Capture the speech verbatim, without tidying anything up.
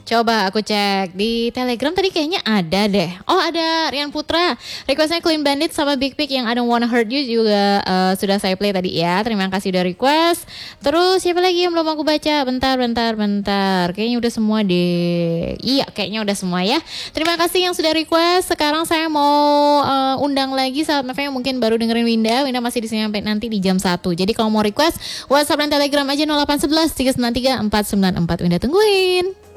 Coba aku cek di Telegram tadi kayaknya ada deh. Oh ada Rian Putra. Requestnya Clean Bandit sama Big Pig yang I Don't Wanna Hurt You juga uh, sudah saya play tadi ya. Terima kasih udah request. Terus siapa lagi yang belum aku baca? Bentar, bentar, bentar. Kayaknya udah semua deh. Iya kayaknya udah semua ya. Terima kasih yang sudah request. Sekarang saya mau uh, undang lagi sahabat Mef yang mungkin baru dengerin Winda. Winda masih di sini sampai nanti di jam satu. Jadi kalau mau request WhatsApp dan Telegram aja nol delapan satu satu tiga sembilan tiga empat sembilan empat. Winda tungguin.